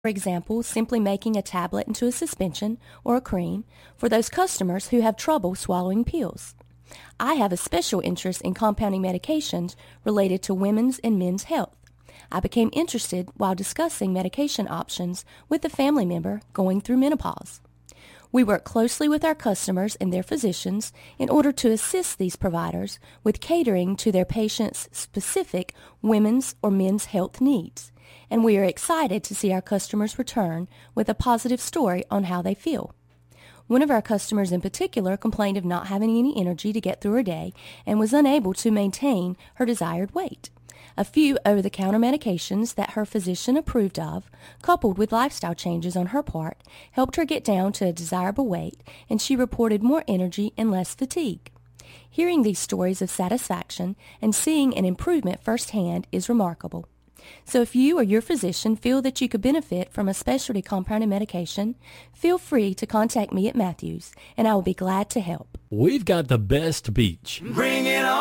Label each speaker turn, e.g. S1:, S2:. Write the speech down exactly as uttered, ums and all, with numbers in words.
S1: For example, simply making a tablet into a suspension or a cream for those customers who have trouble swallowing pills. I have a special interest in compounding medications related to women's and men's health. I became interested while discussing medication options with a family member going through menopause. We work closely with our customers and their physicians in order to assist these providers with catering to their patients' specific women's or men's health needs. And we are excited to see our customers return with a positive story on how they feel. One of our customers in particular complained of not having any energy to get through her day and was unable to maintain her desired weight. A few over-the-counter medications that her physician approved of, coupled with lifestyle changes on her part, helped her get down to a desirable weight, and she reported more energy and less fatigue. Hearing these stories of satisfaction and seeing an improvement firsthand is remarkable. So if you or your physician feel that you could benefit from a specialty compounded medication, feel free to contact me at Matthews, and I will be glad to help.
S2: We've got the best beach.
S3: Bring it on.